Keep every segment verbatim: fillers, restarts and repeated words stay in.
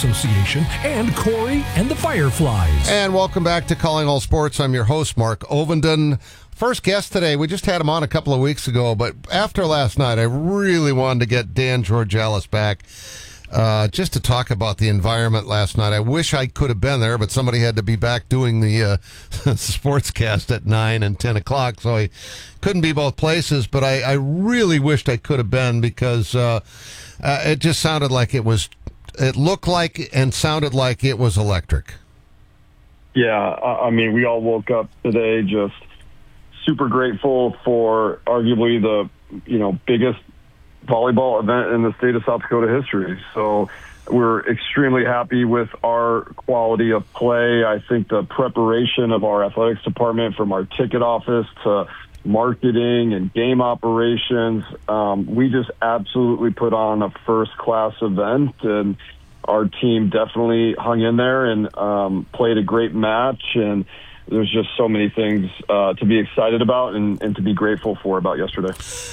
Association, and Corey and the Fireflies. And welcome back to Calling All Sports. I'm your host, Mark Ovenden. First guest today, we just had him on a couple of weeks ago, but after last night, I really wanted to get Dan Georgalis back uh, just to talk about the environment last night. I wish I could have been there, but somebody had to be back doing the uh, sportscast at nine and ten o'clock, so I couldn't be both places, but I, I really wished I could have been because uh, uh, it just sounded like it was, it looked like and sounded like it was electric. Yeah, I mean, we all woke up today just super grateful for arguably the, you know, biggest volleyball event in the state of South Dakota history. So we're extremely happy with our quality of play. I think the preparation of our athletics department, from our ticket office to marketing and game operations, um, we just absolutely put on a first-class event, and our team definitely hung in there and um, played a great match. And there's just so many things uh, to be excited about and, and to be grateful for about yesterday.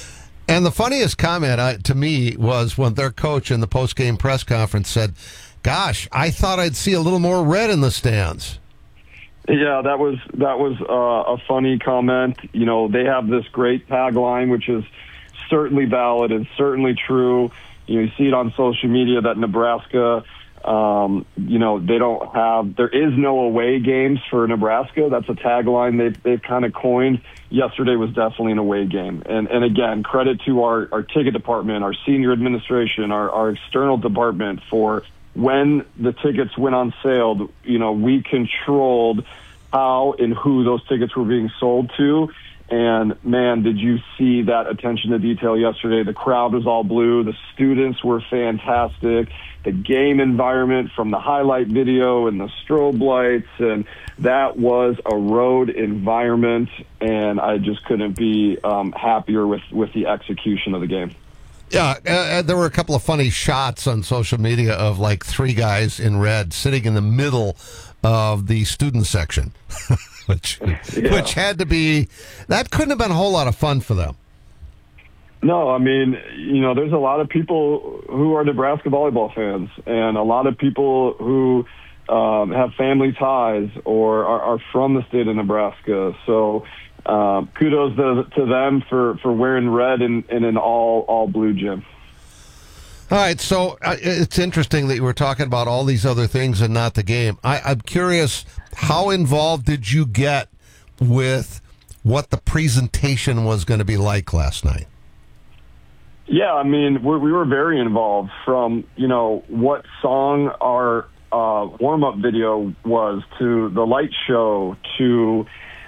And the funniest comment uh, to me was when their coach in the post-game press conference said, gosh, I thought I'd see a little more red in the stands. Yeah, that was that was uh, a funny comment. You know, they have this great tagline, which is certainly valid and certainly true. You know, you see it on social media that Nebraska – Um, you know, they don't have, there is no away games for Nebraska. That's a tagline they've, they've kind of coined. Yesterday was definitely an away game. And, and again, credit to our, our ticket department, our senior administration, our, our external department for when the tickets went on sale, you know, we controlled how and who those tickets were being sold to. And, man, did you see that attention to detail yesterday? The crowd was all blue. The students were fantastic. The game environment from the highlight video and the strobe lights, and that was a road environment, and I just couldn't be um, happier with, with the execution of the game. Yeah, uh, there were a couple of funny shots on social media of, like, three guys in red sitting in the middle of the student section. Which, yeah. which had to be, that couldn't have been a whole lot of fun for them. No, I mean, you know, there's a lot of people who are Nebraska volleyball fans, and a lot of people who um, have family ties or are, are from the state of Nebraska. So um, kudos to, to them for, for wearing red in, in an all all blue gym. All right, so uh, it's interesting that you were talking about all these other things and not the game. I, I'm curious, how involved did you get with what the presentation was going to be like last night? Yeah, I mean, we're, we were very involved, from, you know, what song our uh, warm-up video was to the light show to,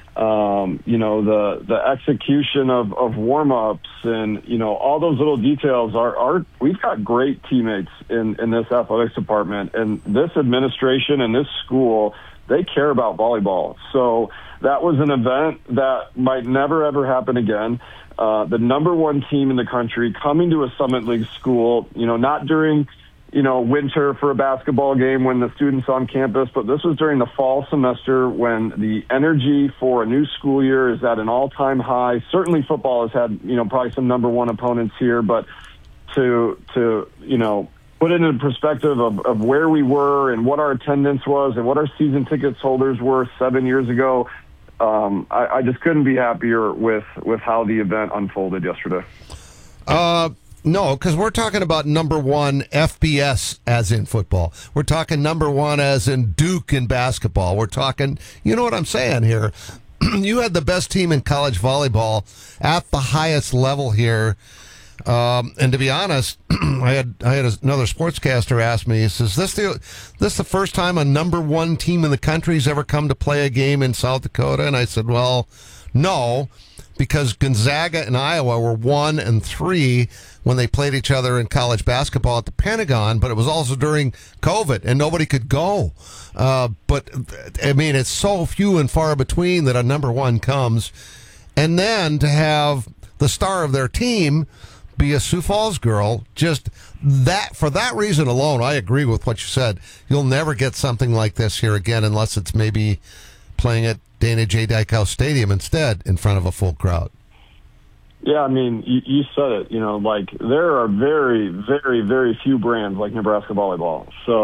um, you know, the the execution of, of warm-ups and, you know, all those little details. Are, are We've got great teammates in, in this athletics department, and this administration and this school, they care about volleyball. So that was an event that might never, ever happen again. Uh, the number one team in the country coming to a Summit League school, you know, not during, you know, winter for a basketball game when the students on campus, but this was during the fall semester when the energy for a new school year is at an all-time high. Certainly football has had, you know, probably some number one opponents here, but to, to you know, put it in perspective of, of where we were and what our attendance was and what our season tickets holders were seven years ago, Um, I, I just couldn't be happier with, with how the event unfolded yesterday. Uh, no, because we're talking about number one F B S as in football. We're talking number one as in Duke in basketball. We're talking, you know what I'm saying here. You had the best team in college volleyball at the highest level here. Um, and to be honest, I had I had another sportscaster ask me, he says, this the this the first time a number one team in the country has ever come to play a game in South Dakota? And I said, well, no, because Gonzaga and Iowa were one and three when they played each other in college basketball at the Pentagon, but it was also during COVID and nobody could go. Uh, but I mean, it's so few and far between that a number one comes, and then to have the star of their team be a Sioux Falls girl, just that, for that reason alone, I agree with what you said. You'll never get something like this here again unless it's maybe playing at Dana J. Dykhouse Stadium instead in front of a full crowd. Yeah, I mean, you, you said it, you know, like there are very, very, very few brands like Nebraska volleyball. So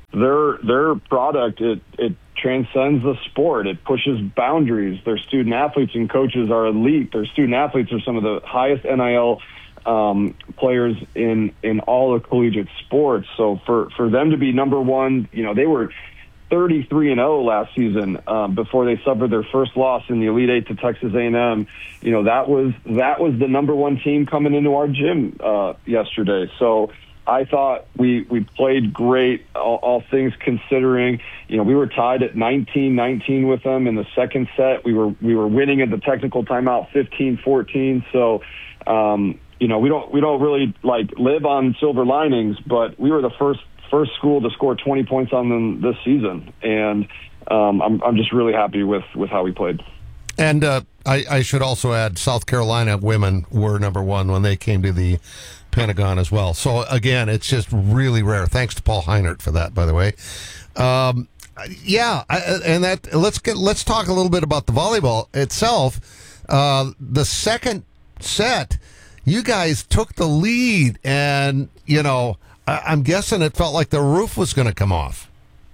their their product, it it transcends the sport. It pushes boundaries. Their student athletes and coaches are elite. Their student athletes are some of the highest N I L um, players in in all of collegiate sports. So for for them to be number one, you know, they were thirty-three and oh last season um, before they suffered their first loss in the Elite Eight to Texas A and M. You know, that was that was the number one team coming into our gym uh, yesterday. So I thought we, we played great, all, all things considering. You know, we were tied at nineteen nineteen with them in the second set. We were we were winning at the technical timeout fifteen fourteen. So, um, you know, we don't we don't really like live on silver linings, but we were the first first school to score twenty points on them this season, and um, I'm I'm just really happy with, with how we played. And uh, I, I should also add, South Carolina women were number one when they came to the Pentagon as well. So again, it's just really rare. Thanks to Paul Heinert for that, by the way. Um, yeah, I, and that let's get let's talk a little bit about the volleyball itself. Uh, the second set, you guys took the lead, and you know, I, I'm guessing it felt like the roof was going to come off.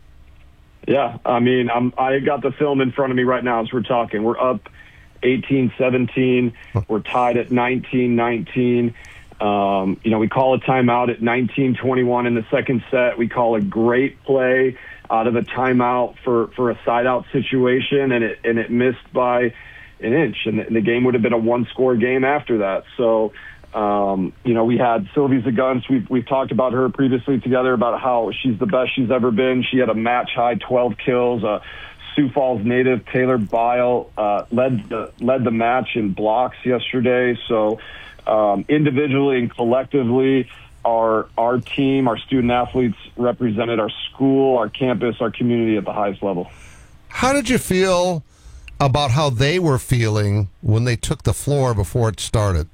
Yeah, I mean, I'm, I got the film in front of me right now as we're talking. We're up eighteen seventeen. We're tied at nineteen nineteen. Um, you know, we call a timeout at nineteen twenty-one in the second set. We call a great play out of a timeout for, for a side-out situation, and it and it missed by an inch. And the, and the game would have been a one-score game after that. So, Um, you know, we had Sylvie Zagunst. We've, we've talked about her previously together about how she's the best she's ever been. She had a match-high twelve kills. Uh, Sioux Falls native Taylor Bile uh, led, the, led the match in blocks yesterday. So um, individually and collectively, our, our team, our student-athletes represented our school, our campus, our community at the highest level. How did you feel about how they were feeling when they took the floor before it started?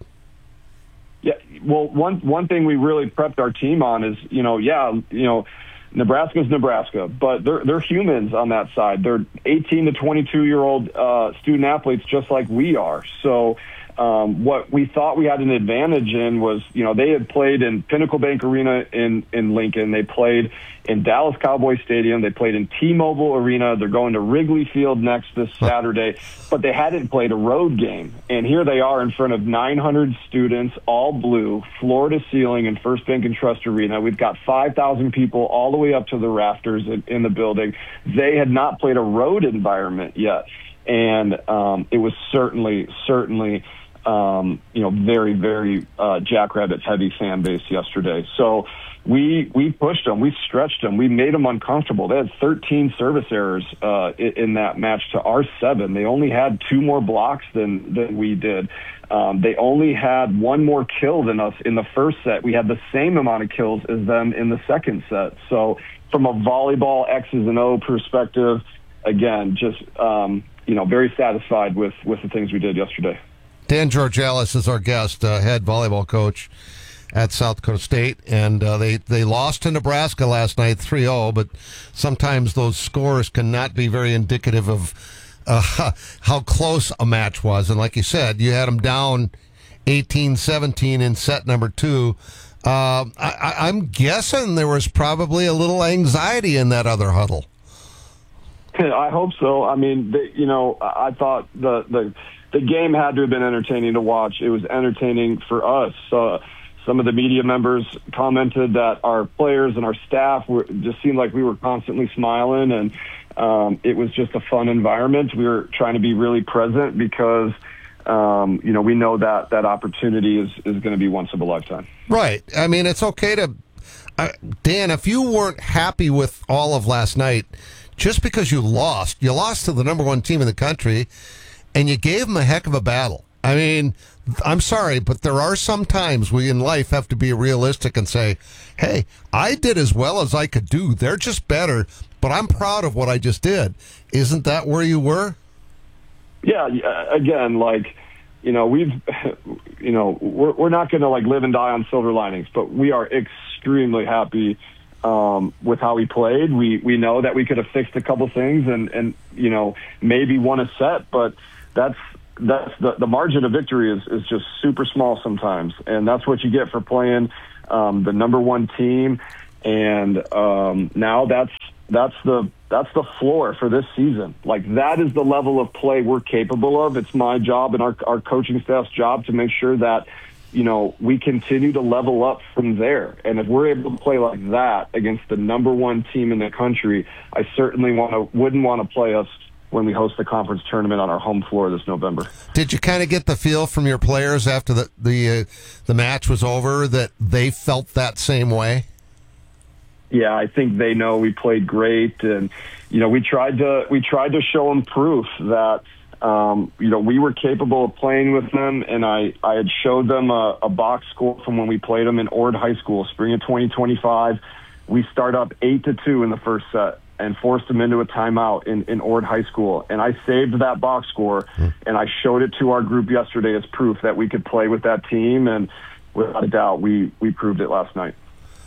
Yeah, well, one one thing we really prepped our team on is, you know, yeah, you know, Nebraska's Nebraska, but they're they're humans on that side. They're eighteen to twenty-two year old uh, student athletes, just like we are. So um, what we thought we had an advantage in was, you know, they had played in Pinnacle Bank Arena in in Lincoln. They played in Dallas Cowboy Stadium. They played in T-Mobile Arena. They're going to Wrigley Field next this Saturday, but they hadn't played a road game. And here they are in front of nine hundred students, all blue, floor to ceiling in First Bank and Trust Arena. We've got five thousand people all the way up to the rafters in, in the building. They had not played a road environment yet. And um, it was certainly, certainly, um, you know, very, very uh, Jackrabbits heavy fan base yesterday. So we we pushed them, we stretched them, we made them uncomfortable. They had thirteen service errors uh, in, in that match to our seven. They only had two more blocks than than we did. Um, they only had one more kill than us in the first set. We had the same amount of kills as them in the second set. So from a volleyball X's and O perspective, again, just um, you know, very satisfied with with the things we did yesterday. Dan Georgalis is our guest, uh, head volleyball coach at South Dakota State, and uh, they, they lost to Nebraska last night three oh, but sometimes those scores cannot be very indicative of uh, how close a match was. And like you said, you had them down eighteen seventeen in set number two. Uh, I, I'm guessing there was probably a little anxiety in that other huddle. I hope so. I mean, the, you know, I thought the, the the game had to have been entertaining to watch. It was entertaining for us. Uh, some of the media members commented that our players and our staff were just seemed like we were constantly smiling, and um, it was just a fun environment. We were trying to be really present because, um, you know, we know that that opportunity is, is going to be once in a lifetime. Right. I mean, it's okay to uh, Dan, if you weren't happy with all of last night, just because you lost, you lost to the number one team in the country, and you gave them a heck of a battle. I mean, I'm sorry, but there are some times we in life have to be realistic and say, hey, I did as well as I could do. They're just better, but I'm proud of what I just did. Isn't that where you were? Yeah, again, like, you know, we've, you know, we're, we're not going to, like, live and die on silver linings, but we are extremely happy Um, with how we played. We we know that we could have fixed a couple things and, and you know, maybe won a set, but that's that's the, the margin of victory is, is just super small sometimes. And that's what you get for playing um, the number one team. And um, now that's that's the that's the floor for this season. Like, that is the level of play we're capable of. It's my job and our our coaching staff's job to make sure that, you know, we continue to level up from there. And if we're able to play like that against the number one team in the country, I certainly want to wouldn't want to play us when we host the conference tournament on our home floor this November. Did you kind of get the feel from your players after the the uh, the match was over that they felt that same way? Yeah, I think they know we played great, and you know we tried to we tried to show them proof that um, you know we were capable of playing with them, and I I had showed them a, a box score from when we played them in Ord High School, spring of twenty twenty-five. We start up eight to two in the first set and forced them into a timeout in, in Ord High School. And I saved that box score, and I showed it to our group yesterday as proof that we could play with that team, and without a doubt, we, we proved it last night.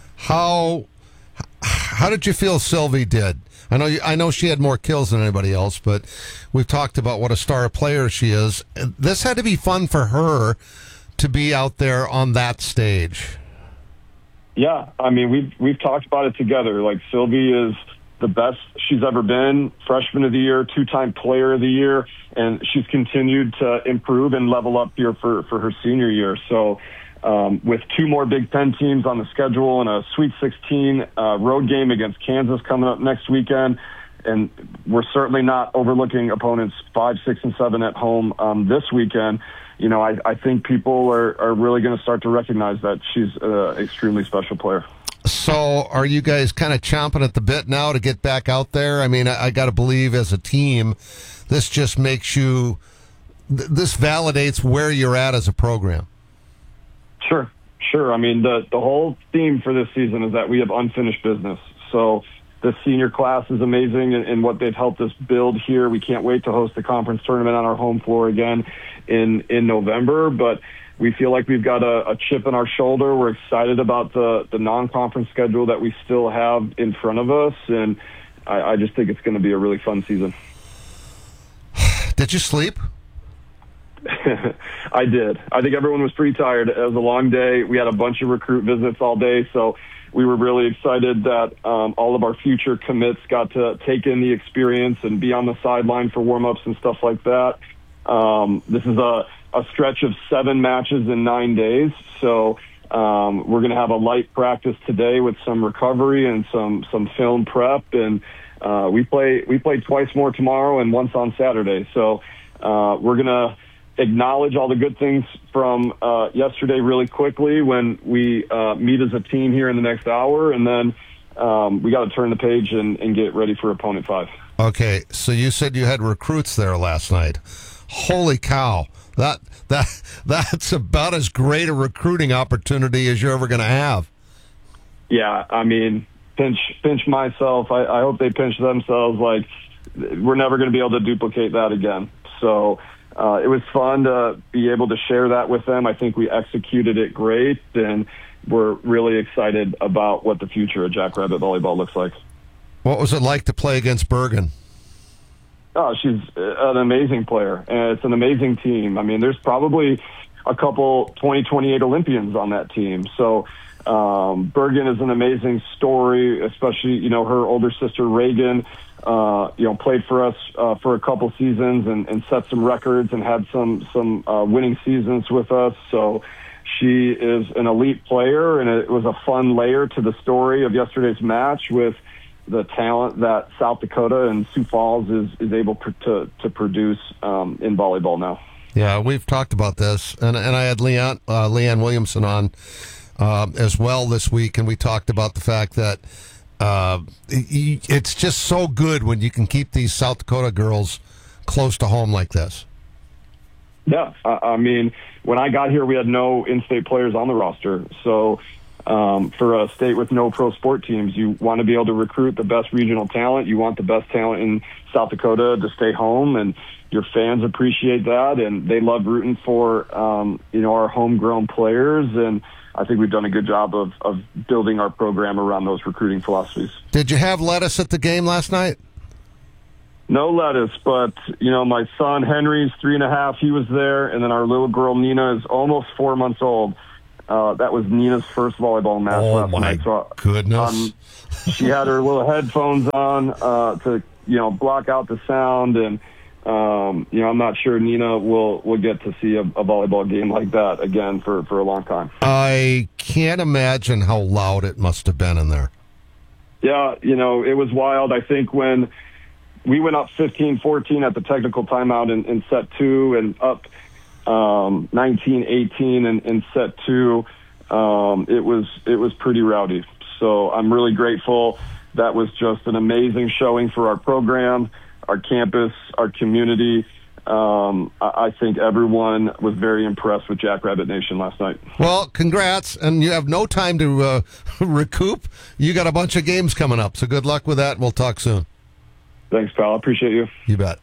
How how did you feel Sylvie did? I know you, I know she had more kills than anybody else, but we've talked about what a star player she is. This had to be fun for her to be out there on that stage. Yeah, I mean, we've, we've talked about it together. Like, Sylvie is the best she's ever been, freshman of the year, two-time player of the year, and she's continued to improve and level up here for, for her senior year. So um, with two more Big Ten teams on the schedule and a Sweet sixteen uh, road game against Kansas coming up next weekend, and we're certainly not overlooking opponents five, six, and seven at home um, this weekend, you know, I, I think people are, are really going to start to recognize that she's an extremely special player. So are you guys kind of chomping at the bit now to get back out there? I mean, I, I got to believe as a team, this just makes you, th- this validates where you're at as a program. Sure, sure. I mean, the, the whole theme for this season is that we have unfinished business. So the senior class is amazing in, in what they've helped us build here. We can't wait to host the conference tournament on our home floor again in, in November, but we feel like we've got a, a chip in our shoulder. We're excited about the, the non-conference schedule that we still have in front of us, and I, I just think it's going to be a really fun season. Did you sleep? I did. I think everyone was pretty tired. It was a long day. We had a bunch of recruit visits all day, so we were really excited that um, all of our future commits got to take in the experience and be on the sideline for warm-ups and stuff like that. Um, this is a, a stretch of seven matches in nine days, so um, we're going to have a light practice today with some recovery and some, some film prep, and uh, we play we play twice more tomorrow and once on Saturday. So uh, we're going to acknowledge all the good things from uh, yesterday really quickly when we uh, meet as a team here in the next hour, and then um, we got to turn the page and, and get ready for opponent five. Okay, so you said you had recruits there last night. Holy cow. That that that's about as great a recruiting opportunity as you're ever going to have. Yeah, I mean, pinch pinch myself. I, I hope they pinch themselves. Like, we're never going to be able to duplicate that again. So uh, it was fun to be able to share that with them. I think we executed it great, and we're really excited about what the future of Jackrabbit Volleyball looks like. What was it like to play against Bergen? Oh, she's an amazing player, and it's an amazing team. I mean, there's probably a couple twenty twenty-eight Olympians on that team. So um, Bergen is an amazing story, especially, you know, her older sister, Reagan, uh, you know, played for us uh, for a couple seasons and, and set some records and had some, some uh, winning seasons with us. So she is an elite player, and it was a fun layer to the story of yesterday's match with the talent that South Dakota and Sioux Falls is, is able pr- to, to produce um, in volleyball now. Yeah, we've talked about this, and and I had Leanne, uh, Leanne Williamson on uh, as well this week, and we talked about the fact that uh, it, it's just so good when you can keep these South Dakota girls close to home like this. Yeah, I, I mean, when I got here, we had no in-state players on the roster, so Um, for a state with no pro sport teams, you want to be able to recruit the best regional talent. You want the best talent in South Dakota to stay home, and your fans appreciate that, and they love rooting for, um, you know, our homegrown players. And I think we've done a good job of, of building our program around those recruiting philosophies. Did you have lettuce at the game last night? No lettuce, but, you know, my son Henry's three and a half. He was there, and then our little girl Nina is almost four months old. Uh, that was Nina's first volleyball match Oh, last my night. So, goodness. Um, she had her little headphones on uh, to, you know, block out the sound. And, um, you know, I'm not sure Nina will, will get to see a, a volleyball game like that again for, for a long time. I can't imagine how loud it must have been in there. Yeah, you know, it was wild. I think when we went up fifteen fourteen at the technical timeout in, in set two and up um, nineteen eighteen in, in set two, um, it was it was pretty rowdy. So I'm really grateful. That was just an amazing showing for our program, our campus, our community. Um, I, I think everyone was very impressed with Jackrabbit Nation last night. Well, congrats, and you have no time to uh, recoup. You got a bunch of games coming up, so good luck with that. We'll talk soon. Thanks, pal. I appreciate you. You bet.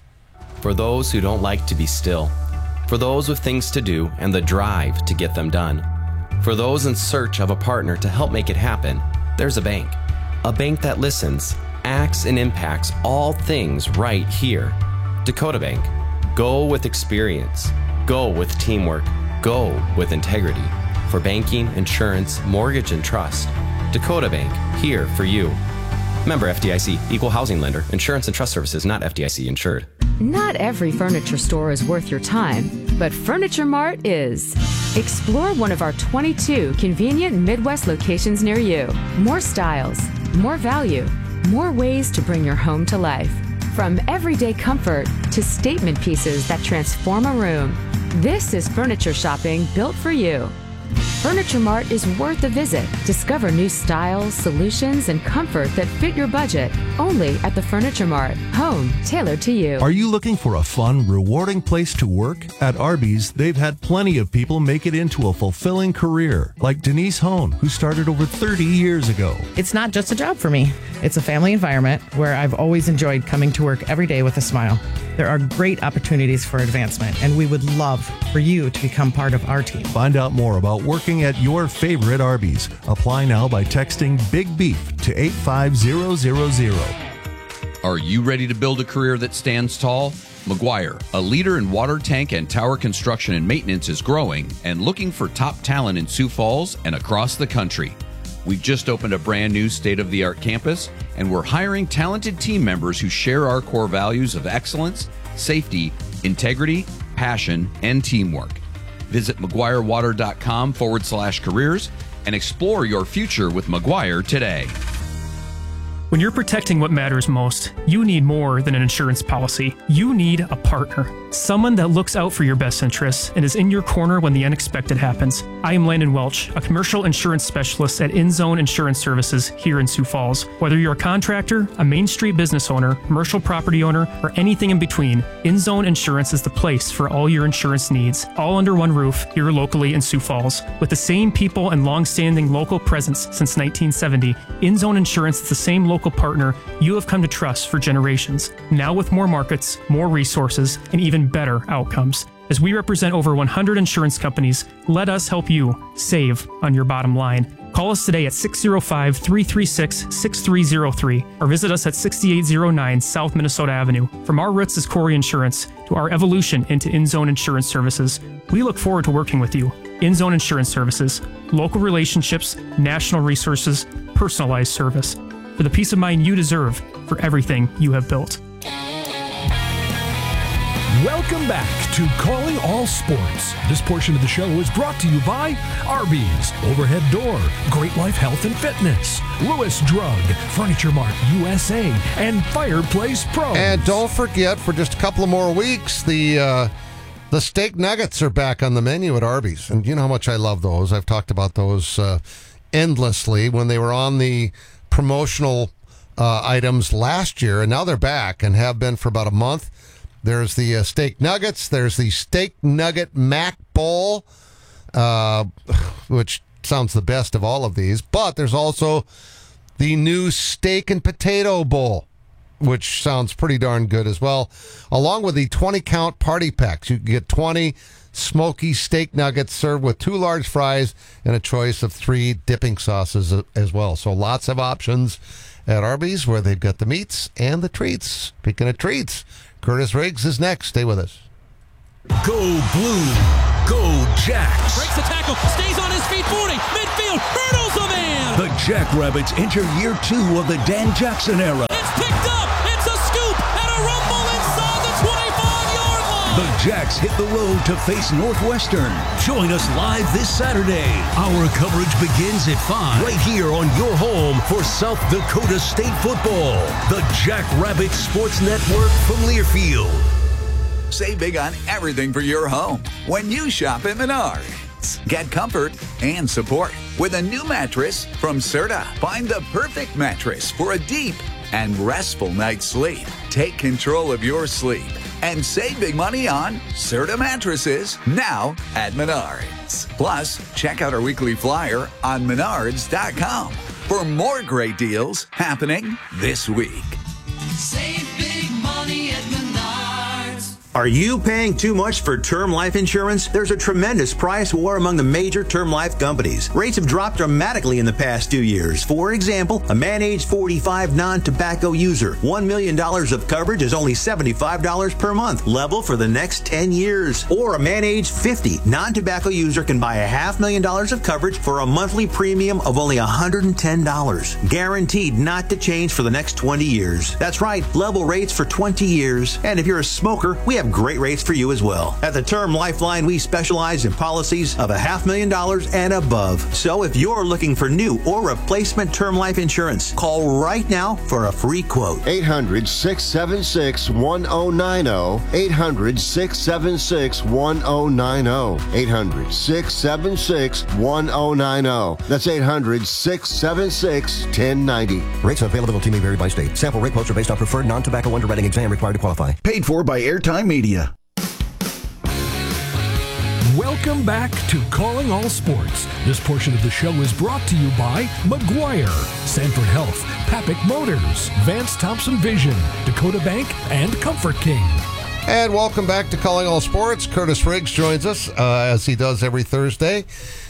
For those who don't like to be still, for those with things to do and the drive to get them done, for those in search of a partner to help make it happen, there's a bank. A bank that listens, acts, and impacts all things right here. Dakota Bank. Go with experience. Go with teamwork. Go with integrity. For banking, insurance, mortgage, and trust. Dakota Bank, here for you. Member F D I C, Equal Housing Lender. Insurance and trust services not F D I C insured. Not every furniture store is worth your time, but Furniture Mart is. Explore one of our twenty-two convenient Midwest locations near you. More styles, more value, more ways to bring your home to life. From everyday comfort to statement pieces that transform a room, this is furniture shopping built for you. Furniture Mart is worth a visit. Discover new styles, solutions, and comfort that fit your budget. Only at the Furniture Mart. Home tailored to you. Are you looking for a fun, rewarding place to work? At Arby's, they've had plenty of people make it into a fulfilling career, like Denise Hone, who started over thirty years ago. It's not just a job for me. It's a family environment where I've always enjoyed coming to work every day with a smile. There are great opportunities for advancement, and we would love for you to become part of our team. Find out more about working at your favorite Arby's. Apply now by texting Big Beef to eight five zero zero zero. Are you ready to build a career that stands tall? McGuire, a leader in water tank and tower construction and maintenance, is growing and looking for top talent in Sioux Falls and across the country. We've just opened a brand new state-of-the-art campus, and we're hiring talented team members who share our core values of excellence, safety, integrity, passion, and teamwork. Visit McGuireWater.com forward slash careers and explore your future with McGuire today. When you're protecting what matters most, you need more than an insurance policy. You need a partner. Someone that looks out for your best interests and is in your corner when the unexpected happens. I am Landon Welch, a commercial insurance specialist at InZone Insurance Services here in Sioux Falls. Whether you're a contractor, a Main Street business owner, commercial property owner, or anything in between, InZone Insurance is the place for all your insurance needs, all under one roof here locally in Sioux Falls. With the same people and long-standing local presence since nineteen seventy, InZone Insurance is the same local partner you have come to trust for generations. Now with more markets, more resources, and even better outcomes. As we represent over one hundred insurance companies, let us help you save on your bottom line. Call us today at six oh five, three three six, six three oh three or visit us at sixty-eight oh nine South Minnesota Avenue. From our roots as Corey Insurance to our evolution into InZone Insurance Services, we look forward to working with you. InZone Insurance Services, local relationships, national resources, personalized service. For the peace of mind you deserve for everything you have built. Welcome back to Calling All Sports. This portion of the show is brought to you by Arby's, Overhead Door, Great Life Health and Fitness, Lewis Drug, Furniture Mart U S A, and Fireplace Pros. And don't forget, for just a couple of more weeks, the uh, the steak nuggets are back on the menu at Arby's. And you know how much I love those. I've talked about those uh, endlessly when they were on the promotional uh, items last year, and now they're back and have been for about a month. There's the uh, steak nuggets. There's the steak nugget mac bowl, uh, which sounds the best of all of these. But there's also the new steak and potato bowl, which sounds pretty darn good as well, along with the twenty count party packs. You can get twenty smoky steak nuggets served with two large fries and a choice of three dipping sauces as well. So lots of options at Arby's, where they've got the meats and the treats. Speaking of treats, Curtis Riggs is next. Stay with us. Go Blue. Go Jacks! Breaks the tackle, stays on his feet, forty, midfield, hurdles the man! The Jackrabbits enter year two of the Dan Jackson era. It's picked up, it's a scoop, and a rumble inside the twenty-five-yard line! The Jacks hit the road to face Northwestern. Join us live this Saturday. Our coverage begins at five, right here on your home for South Dakota State football. The Jackrabbit Sports Network from Learfield. Save big on everything for your home when you shop at Menards. Get comfort and support with a new mattress from Serta. Find the perfect mattress for a deep and restful night's sleep. Take control of your sleep and save big money on Serta mattresses now at Menards. Plus, check out our weekly flyer on menards dot com for more great deals happening this week. Save big money at Menards. Are you paying too much for term life insurance? There's a tremendous price war among the major term life companies. Rates have dropped dramatically in the past two years. For example, a man age forty-five non-tobacco user, one million dollars of coverage is only seventy-five dollars per month, level for the next ten years. Or a man age fifty non-tobacco user can buy a half million dollars of coverage for a monthly premium of only one hundred ten dollars. Guaranteed not to change for the next twenty years. That's right, level rates for twenty years. And if you're a smoker, we have great rates for you as well. At the Term Lifeline, we specialize in policies of a half million dollars and above. So if you're looking for new or replacement term life insurance, call right now for a free quote. eight hundred, six seven six, one oh nine oh. eight hundred, six seven six, one oh nine oh. eight hundred, six seven six, one oh nine oh. That's eight hundred, six seven six, one oh nine oh. Rates and availability may vary by state. Sample rate quotes are based on preferred non-tobacco underwriting exam required to qualify. Paid for by Airtime Media. Welcome back to Calling All Sports. This portion of the show is brought to you by McGuire, Sanford Health, Papik Motors, Vance Thompson Vision, Dakota Bank, and Comfort King. And welcome back to Calling All Sports. Curtis Riggs joins us uh, as he does every Thursday.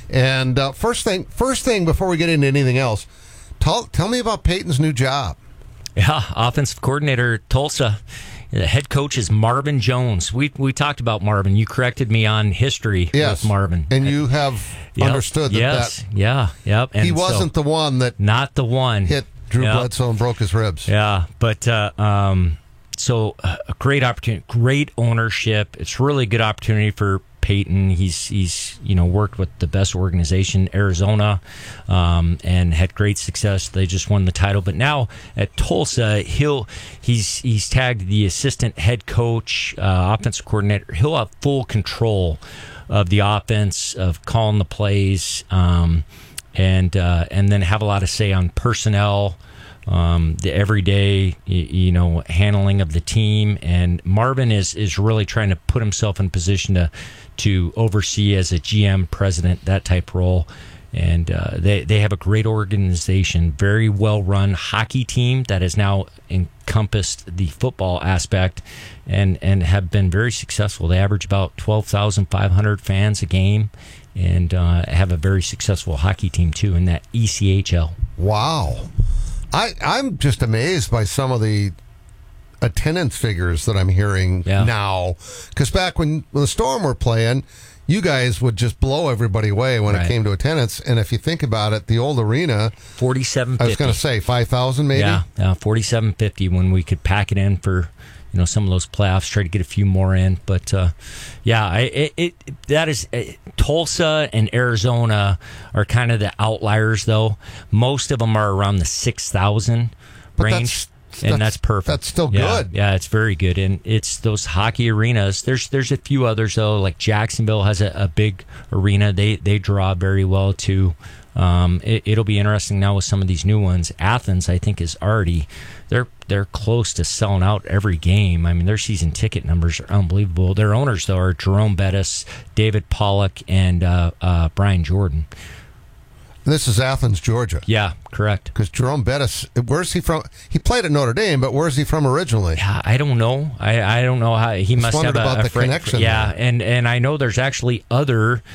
And uh, first thing, first thing before we get into anything else, tell, tell me about Peyton's new job. Yeah, offensive coordinator, Tulsa. The head coach is Marvin Jones. We we talked about Marvin. You corrected me on history yes. with Marvin. And you have yep. understood that, yes. that yeah, yep. And he wasn't so, the one that not the one hit Drew yep. Bledsoe and broke his ribs. Yeah, but uh, um, so uh, a great opportunity, great ownership. It's really a good opportunity for Peyton. He's he's you know worked with the best organization, Arizona, um, and had great success. They just won the title. But now at Tulsa, he'll he's he's tagged the assistant head coach, uh, offensive coordinator. He'll have full control of the offense, of calling the plays, um, and uh, and then have a lot of say on personnel. Um, the everyday, you, you know, handling of the team, and Marvin is, is really trying to put himself in position to to oversee as a G M, president, that type role. And uh, they they have a great organization, very well run hockey team that has now encompassed the football aspect, and and have been very successful. They average about twelve thousand five hundred fans a game, and uh, have a very successful hockey team too in that E C H L. Wow. I, I'm just amazed by some of the attendance figures that I'm hearing yeah. now. Because back when, when the Storm were playing, you guys would just blow everybody away when right. it came to attendance. And if you think about it, the old arena, forty-seven fifty. I was going to say five thousand maybe? Yeah, yeah forty-seven fifty when we could pack it in for you know some of those playoffs, try to get a few more in. But uh, yeah, I, it, it that is uh, Tulsa and Arizona are kind of the outliers, though. Most of them are around the six thousand range. That's, and that's, that's perfect. That's still yeah, good. Yeah, it's very good. And it's those hockey arenas. There's there's a few others, though, like Jacksonville has a, a big arena. They they draw very well, too. Um, it, it'll be interesting now with some of these new ones. Athens, I think, is already they're they're close to selling out every game. I mean, their season ticket numbers are unbelievable. Their owners, though, are Jerome Bettis, David Pollock, and uh, uh, Brian Jordan. This is Athens, Georgia. Yeah, correct. Because Jerome Bettis, where's he from? He played at Notre Dame, but where's he from originally? Yeah, I don't know. I, I don't know how he Just must have wondered a, about a the friend, connection. Yeah, there. and and I know there's actually other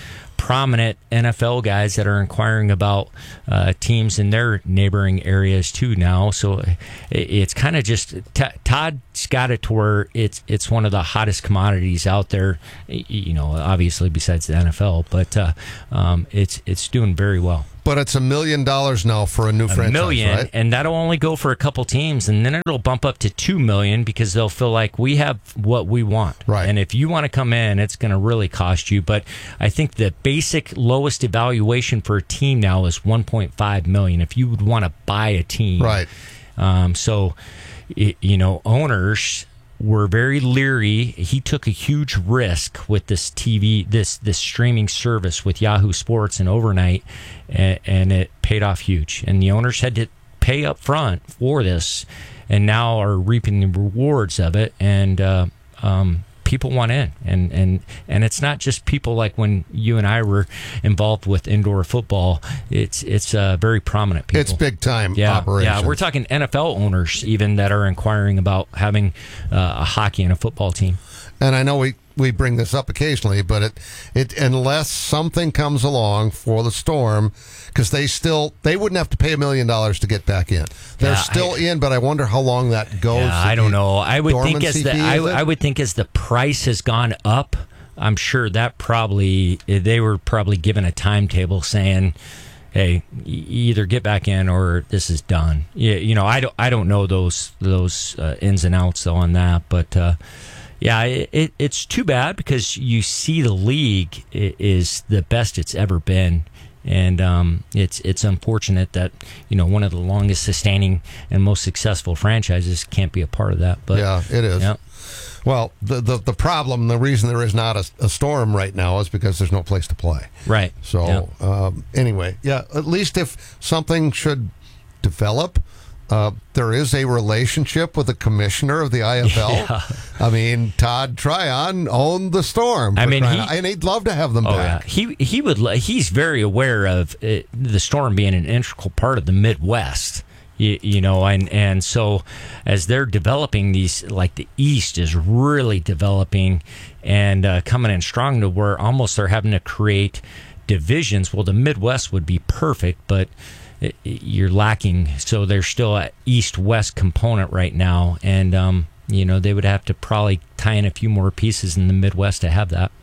prominent N F L guys that are inquiring about uh, teams in their neighboring areas too now. So it, it's kind of just t- Todd's got it to where it's it's one of the hottest commodities out there. You know, obviously besides the N F L, but uh, um, it's it's doing very well. But it's a million dollars now for a new a franchise, million, right? And that'll only go for a couple teams, and then it'll bump up to two million because they'll feel like we have what we want. Right. And if you want to come in, it's going to really cost you. But I think the basic lowest evaluation for a team now is one point five million. If you would want to buy a team, right? Um, so, it, you know, owners were very leery. He took a huge risk with this T V, this this streaming service with Yahoo Sports and overnight, and, and it paid off huge. And the owners had to pay up front for this, and now are reaping the rewards of it. And uh, um, people want in, and and and it's not just people like when you and I were involved with indoor football. It's it's uh, very prominent people. It's big time yeah, operation. Yeah, we're talking N F L owners even that are inquiring about having uh, a hockey and a football team. And I know we, we bring this up occasionally, but it, it unless something comes along for the Storm, because they still they wouldn't have to pay a million dollars to get back in. They're Yeah, still I- in, but I wonder how long that goes. Yeah, I don't know. I would think as Dormancy the fee, I, is it? I would think as the price has gone up, I'm sure that probably they were probably given a timetable saying, "Hey, e- either get back in or this is done." Yeah, you know, I don't I don't know those those uh, ins and outs though on that, but. Uh, Yeah, it, it, it's too bad because you see the league i- is the best it's ever been, and um, it's it's unfortunate that you know one of the longest sustaining and most successful franchises can't be a part of that. But yeah, it is. yeah. Well, the, the the problem, the reason there is not a, a Storm right now is because there's no place to play. Right. So Yeah. um, anyway, yeah, at least if something should develop. Uh, there is a relationship with the commissioner of the I F L. Yeah. I mean, Todd Tryon owned the Storm. I for mean, crying he- out- and he'd love to have them Oh back. yeah, he he would. li- He's very aware of it, the Storm being an integral part of the Midwest. You, you know, and and so as they're developing these, like the East is really developing and uh, coming in strong to where almost they're having to create divisions. Well, the Midwest would be perfect, but it, it- you're lacking. So there's still a East-West component right now, and um, you know they would have to probably tie in a few more pieces in the Midwest to have that.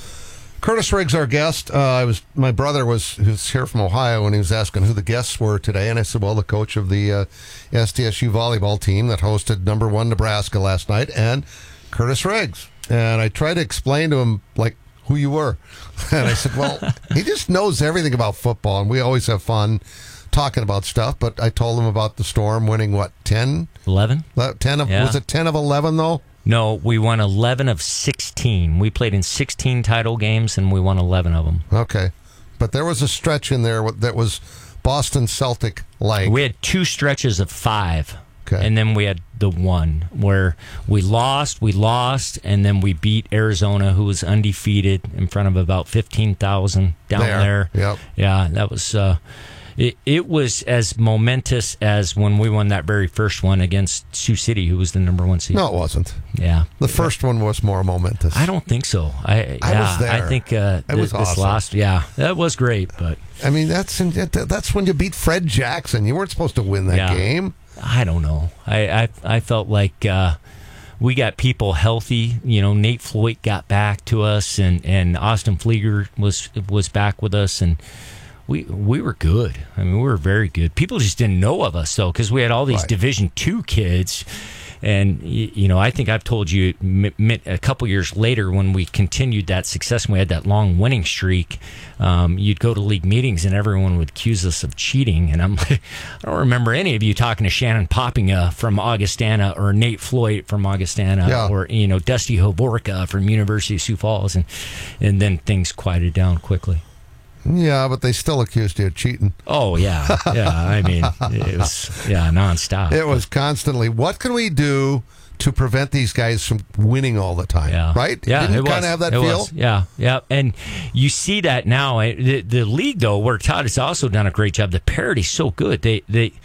Curtis Riggs, our guest. Uh, I was my brother was who's here from Ohio, and he was asking who the guests were today, and I said, well, the coach of the uh, S T S U volleyball team that hosted number one Nebraska last night, and Curtis Riggs. And I tried to explain to him like who you were, and I said, well, he just knows everything about football, and we always have fun talking about stuff. But I told him about the Storm winning what ten, eleven, ten of Yeah. was it ten of eleven though? No, we won eleven of sixteen. We played in sixteen title games, and we won eleven of them. Okay. But there was a stretch in there that was Boston Celtic like. We had two stretches of five. Okay. And then we had the one where we lost, we lost, and then we beat Arizona, who was undefeated, in front of about fifteen thousand down There. there. Yep. Yeah, that was... Uh, It, it was as momentous as when we won that very first one against Sioux City, who was the number one seed. No, it wasn't. Yeah. The first one was more momentous. I don't think so. I, I yeah, was there. I think uh, It th- was this awesome. last, yeah, that was great. But I mean, that's that's when you beat Fred Jackson. You weren't supposed to win that Yeah. game. I don't know. I I, I felt like uh, we got people healthy. You know, Nate Floyd got back to us, and, and Austin Flieger was was back with us, and we we were good. I mean, we were very good. People just didn't know of us though, because we had all these Right. Division Two kids. And, y- you know, I think I've told you m- m- a couple years later when we continued that success and we had that long winning streak, um, you'd go to league meetings and everyone would accuse us of cheating. And I'm like, I don't remember any of you talking to Shannon Poppinga from Augustana or Nate Floyd from Augustana Yeah. or, you know, Dusty Hovorka from University of Sioux Falls. And, and then things quieted down quickly. Yeah, but they still accused you of cheating. Oh, yeah. Yeah. I mean, it was, yeah, nonstop. It was constantly, what can we do to prevent these guys from winning all the time? Yeah. Right? Yeah, Didn't it you kind was. of have that It feel? was. Yeah, yeah. And you see that now. eh, The, the league, though, where Todd has also done a great job, the parity's so good. They, they,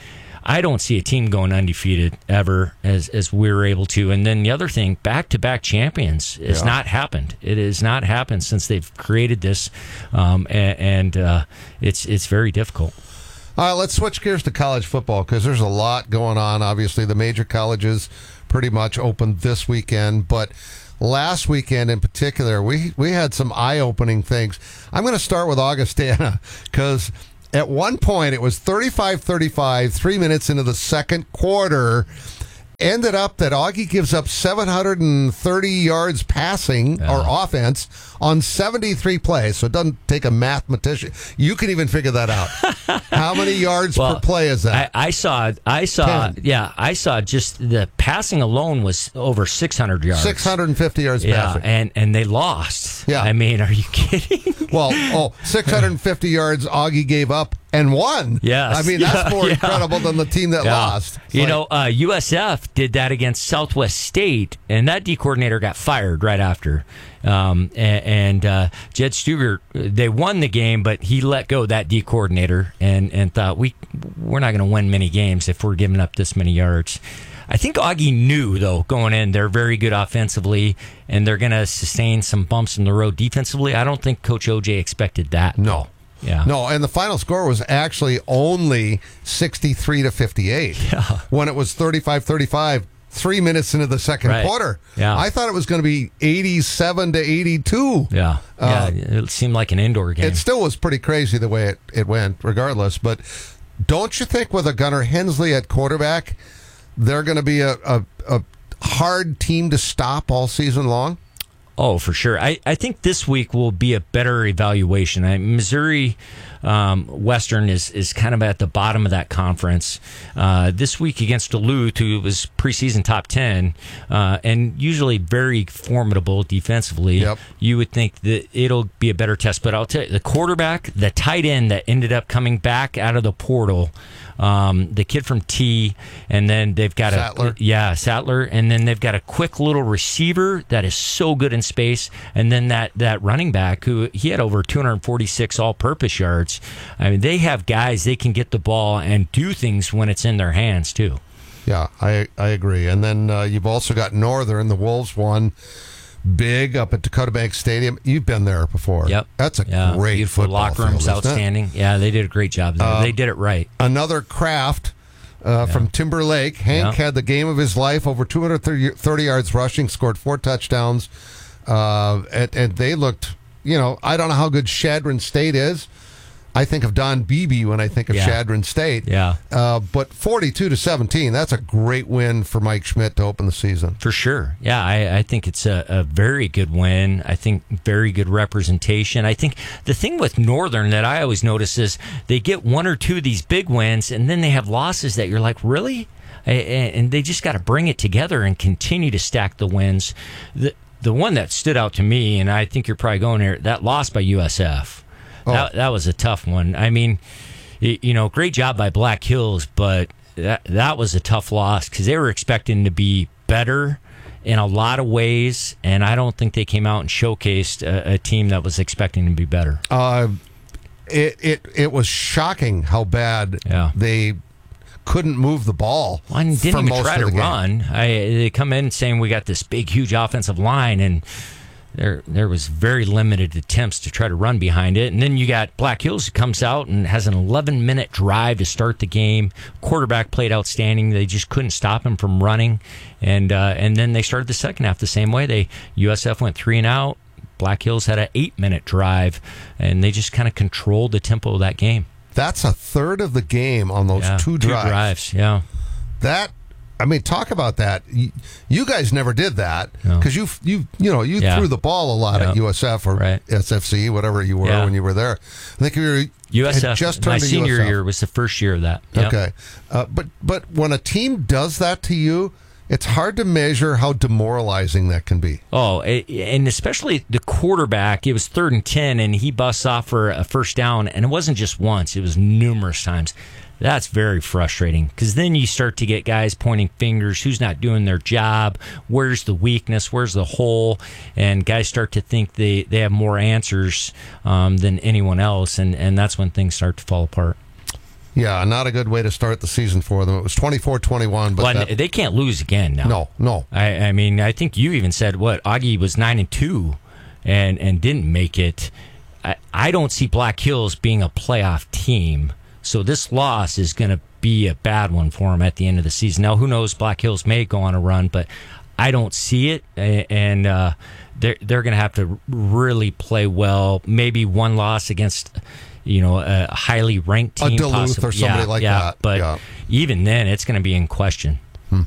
I don't see a team going undefeated ever as as we were able to. And then the other thing, back-to-back champions has Yeah. not happened. It has not happened since they've created this, um, and, and uh, it's it's very difficult. All right, let's switch gears to college football because there's a lot going on. Obviously, the major colleges pretty much opened this weekend, but last weekend in particular, we, we had some eye-opening things. I'm going to start with Augustana because at one point it was thirty-five thirty-five, three minutes into the second quarter. Ended up that Augie gives up seven hundred thirty yards passing Yeah. or offense on seventy-three plays. So it doesn't take a mathematician. You can even figure that out. How many yards Well, per play is that? I, I saw, I saw, Ten. yeah, I saw just the passing alone was over six hundred yards. six hundred fifty yards Yeah, passing. and, and they lost. Yeah. I mean, are you kidding? Well, oh, six hundred fifty yards Augie gave up and won. Yes. I mean, that's Yeah, more yeah. incredible than the team that Yeah. lost. It's You like- know, uh, U S F did that against Southwest State, and that D coordinator got fired right after. Um, and and uh, Jed Stuger, they won the game, but he let go that D coordinator and, and thought, we, we're not going to win many games if we're giving up this many yards. I think Augie knew, though, going in, they're very good offensively, and they're going to sustain some bumps in the road defensively. I don't think Coach O J expected that. No. Yeah. No, and the final score was actually only sixty-three to fifty-eight. Yeah. When it was thirty-five thirty-five, three minutes into the second Right. quarter. Yeah. I thought it was going to be eighty-seven to eighty-two. Yeah. Uh, yeah. It seemed like an indoor game. It still was pretty crazy the way it, it went, regardless. But don't you think with a Gunnar Hensley at quarterback, they're going to be a, a, a hard team to stop all season long? Oh, for sure. I, I think this week will be a better evaluation. I, Missouri um, Western is, is kind of at the bottom of that conference. Uh, this week against Duluth, who was preseason top ten, uh, and usually very formidable defensively, Yep. you would think that it'll be a better test. But I'll tell you, the quarterback, the tight end that ended up coming back out of the portal, um, the kid from T, and then they've got Sattler. a yeah Sattler, and then they've got a quick little receiver that is so good in space, and then that that running back who he had over two hundred forty-six all-purpose yards. I mean, they have guys they can get the ball and do things when it's in their hands too. Yeah, I I agree. And then uh, you've also got Northern. The Wolves won big up at Dakota Bank Stadium. You've been there before. Yep. That's a Yeah, great beautiful football locker room's field, isn't it? outstanding. Yeah, they did a great job there. Uh, they did it right. Another Kraft uh, from Timber Lake. Hank Yeah. had the game of his life, over two hundred thirty yards rushing, scored four touchdowns, uh, and, and they looked, you know, I don't know how good Shadron State is. I think of Don Beebe when I think of Yeah. Shadron State. Yeah. Uh, but forty-two to seventeen, that's a great win for Mike Schmidt to open the season. For sure. Yeah, I, I think it's a, a very good win. I think very good representation. I think the thing with Northern that I always notice is they get one or two of these big wins, and then they have losses that you're like, really? A- a- And they just got to bring it together and continue to stack the wins. The, the one that stood out to me, and I think you're probably going there, that loss by U S F. Oh. That, that was a tough one. I mean, y- you know, great job by Black Hills, but that that was a tough loss because they were expecting to be better in a lot of ways, and I don't think they came out and showcased a, a team that was expecting to be better. Uh, it, it, it was shocking how bad Yeah. they couldn't move the ball. Well, and didn't for even most try of to the game. run. I, they come in saying we got this big, huge offensive line, and there there was very limited attempts to try to run behind it. And then you got Black Hills who comes out and has an eleven minute drive to start the game. Quarterback played outstanding. They just couldn't stop him from running. And uh, and then they started the second half the same way. They U S F went three and out. Black Hills had an eight minute drive, and they just kind of controlled the tempo of that game. That's a third of the game on those Yeah, two drives. drives, yeah. That, I mean, talk about that. You, you guys never did that No. because you you you know you Yeah. threw the ball a lot Yeah. at U S F or Right. S F C, whatever you were Yeah. when you were there. I think you were U S F, had just my turned to senior U S F. year was the first year of that. Yep. Okay, uh, but but when a team does that to you, it's hard to measure how demoralizing that can be. Oh, it, and especially the quarterback. It was third and ten, and he busts off for a first down, and it wasn't just once; it was numerous times. That's very frustrating because then you start to get guys pointing fingers. Who's not doing their job? Where's the weakness? Where's the hole? And guys start to think they, they have more answers um, than anyone else, and, and that's when things start to fall apart. Yeah, not a good way to start the season for them. It was twenty-four twenty-one, but well, that, they can't lose again now. No, no. I, I mean, I think you even said, what, Augie was nine and two and, and didn't make it. I, I don't see Black Hills being a playoff team, so this loss is going to be a bad one for them at the end of the season. Now, who knows, Black Hills may go on a run, but I don't see it, and uh, they're, they're going to have to really play well. Maybe one loss against, you know, a highly ranked team. A Duluth possibly. or somebody yeah, like yeah, that. But yeah. even then, it's going to be in question. Hmm.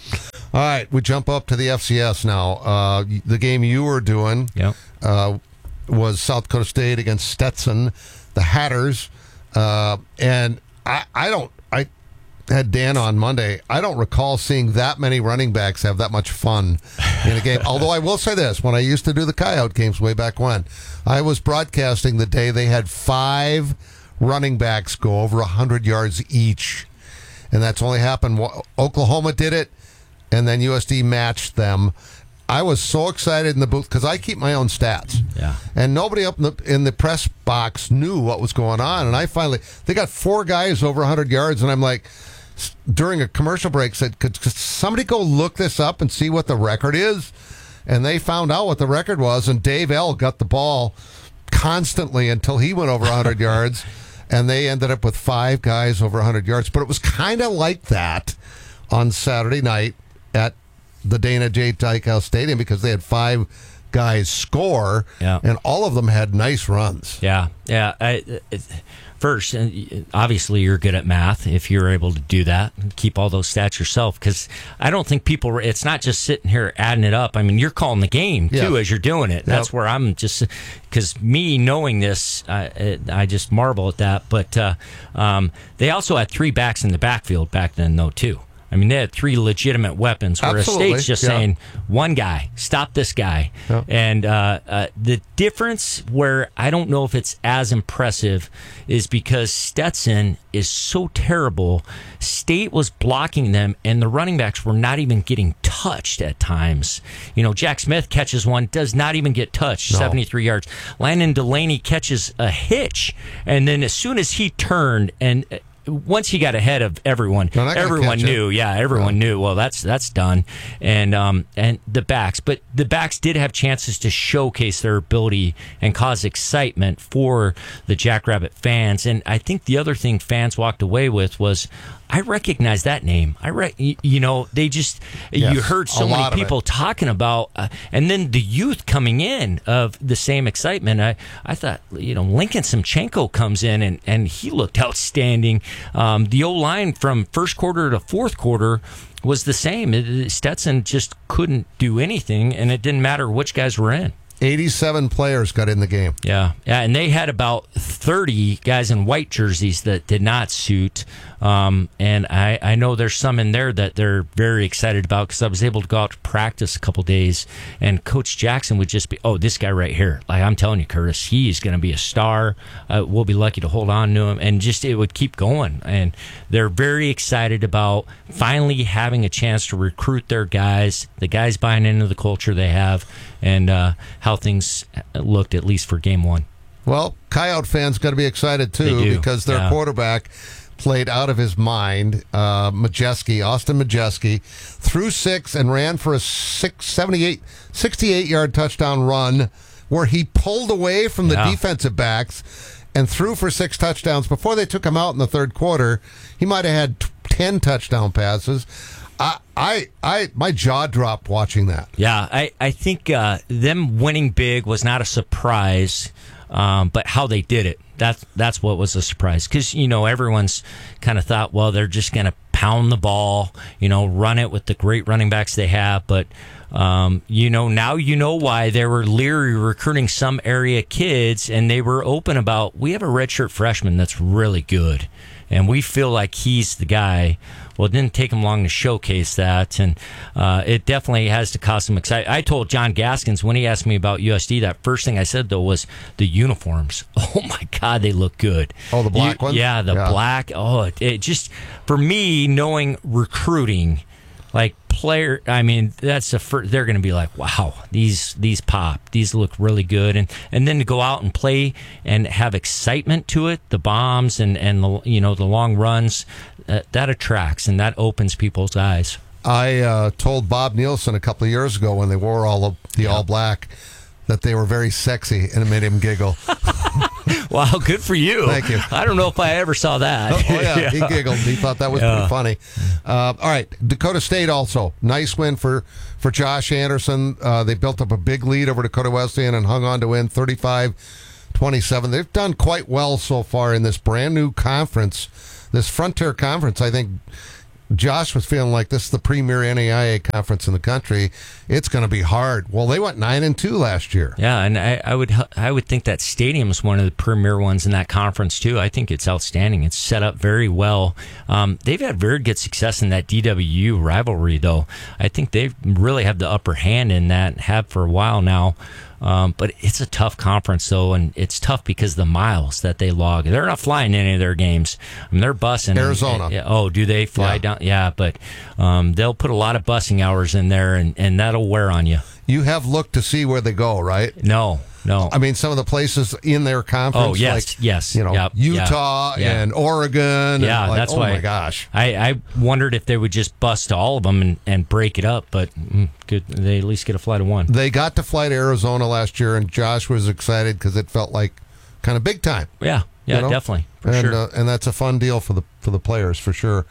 All right, we jump up to the F C S now. Uh, the game you were doing yep. uh, was South Dakota State against Stetson, the Hatters. Uh, and I, I don't... I had Dan on Monday. I don't recall seeing that many running backs have that much fun in a game. Although I will say this, when I used to do the Coyote games way back when, I was broadcasting the day they had five running backs go over one hundred yards each. And that's only happened. Oklahoma did it, and then U S D matched them. I was so excited in the booth because I keep my own stats. Yeah. And nobody up in the, in the press box knew what was going on. And I finally, they got four guys over one hundred yards, and I'm like, during a commercial break, said, could, could somebody go look this up and see what the record is? And they found out what the record was, and Dave L. got the ball constantly until he went over one hundred yards, and they ended up with five guys over one hundred yards. But it was kind of like that on Saturday night at the Dana J. Dykow Stadium because they had five guys score, yeah. and all of them had nice runs. Yeah, yeah. I, it, First, obviously, you're good at math if you're able to do that and keep all those stats yourself. Because I don't think people, it's not just sitting here adding it up. I mean, you're calling the game, too, yeah. as you're doing it. That's yep. where I'm just, because me knowing this, I, I just marvel at that. But uh, um, they also had three backs in the backfield back then, though, too. I mean, they had three legitimate weapons where Absolutely. a state's just yeah. saying, one guy, stop this guy. Yeah. And uh, uh, the difference where I don't know if it's as impressive is because Stetson is so terrible. State was blocking them, and the running backs were not even getting touched at times. You know, Jack Smith catches one, does not even get touched, no. seventy-three yards. Landon Delaney catches a hitch, and then as soon as he turned and once he got ahead of everyone, no, everyone knew. It. Yeah, everyone yeah. knew. Well, that's that's done. And um and the backs, but the backs did have chances to showcase their ability and cause excitement for the Jackrabbit fans. And I think the other thing fans walked away with was, I recognize that name. I re- you know, they just yes, you heard so many people talking about, uh, and then the youth coming in of the same excitement. I, I thought, you know, Lincoln Simchenko comes in and, and he looked outstanding. Um, the O line from first quarter to fourth quarter was the same. It, Stetson just couldn't do anything, and it didn't matter which guys were in. eighty-seven players got in the game. Yeah, yeah, and they had about thirty guys in white jerseys that did not suit. Um, and I, I know there's some in there that they're very excited about because I was able to go out to practice a couple days, and Coach Jackson would just be, oh, this guy right here. Like I'm telling you, Curtis, he's going to be a star. Uh, we'll be lucky to hold on to him, and just it would keep going. And they're very excited about finally having a chance to recruit their guys, the guys buying into the culture they have, and uh, how things looked, at least for game one. Well, Coyote fans got to be excited, too, because their yeah. quarterback played out of his mind. Uh, Majeski, Austin Majeski, threw six and ran for a six, seventy-eight, sixty-eight-yard touchdown run where he pulled away from the yeah. defensive backs and threw for six touchdowns. Before they took him out in the third quarter, he might have had ten touchdown passes. I, I, I, my jaw dropped watching that. Yeah, I, I think uh, them winning big was not a surprise, um, but how they did it. That's that's what was a surprise, because you know everyone's kind of thought, well, they're just going to pound the ball, you know, run it with the great running backs they have. But um, you know, now you know why they were leery recruiting some area kids, and they were open about, we have a redshirt freshman that's really good, and we feel like he's the guy. Well, it didn't take him long to showcase that, and uh, it definitely has to cause some excitement. I told John Gaskins when he asked me about U S D, that first thing I said, though, was the uniforms. Oh, my God, they look good. Oh, the black you, ones? Yeah, the yeah. black. Oh, it, it just, for me, knowing recruiting, like player. I mean, that's the first, they're going to be like, wow, these these pop, these look really good, and and then to go out and play and have excitement to it, the bombs and and the, you know, the long runs, uh, that attracts and that opens people's eyes. I uh, told Bob Nielsen a couple of years ago when they wore all of the yeah. all black that they were very sexy, and it made him giggle. Wow, good for you. Thank you. I don't know if I ever saw that. Oh, oh yeah. yeah, he giggled. He thought that was yeah. pretty funny. Uh, all right, Dakota State also. Nice win for, for Josh Anderson. Uh, they built up a big lead over Dakota Wesleyan and hung on to win thirty-five twenty-seven. They've done quite well so far in this brand new conference, this Frontier Conference. I think Josh was feeling like this is the premier N A I A conference in the country. It's going to be hard. Well, they went nine and two last year. Yeah, and I, I would I would think that stadium is one of the premier ones in that conference too. I think it's outstanding. It's set up very well. Um, they've had very good success in that D W U rivalry, though. I think they really have the upper hand in that, and have for a while now. Um, but it's a tough conference, though, and it's tough because of the miles that they log. They're not flying any of their games. I mean, they're busing. Arizona. And, oh, do they fly yeah. down? Yeah, but um, they'll put a lot of busing hours in there, and, and that'll wear on you. You have looked to see where they go, right? No, no. I mean, some of the places in their conference. Oh, yes, like, yes. You know, yep, Utah yeah, and Oregon. Yeah, and like, that's oh why. Oh, my gosh. I, I wondered if they would just bust all of them and, and break it up, but mm, good. They at least get a flight of one. They got to fly to Arizona last year, and Josh was excited because it felt like kind of big time. Yeah, yeah, you know? Definitely. For and, sure. Uh, and that's a fun deal for the for the players, for sure.